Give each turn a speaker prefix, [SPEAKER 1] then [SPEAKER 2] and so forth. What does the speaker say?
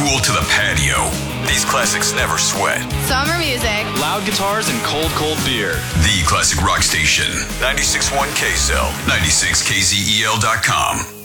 [SPEAKER 1] cool to the patio. These classics never sweat.
[SPEAKER 2] Summer music.
[SPEAKER 3] Loud guitars and cold, cold beer.
[SPEAKER 1] The Classic Rock Station. 96.1 KSL. 96KZEL.com.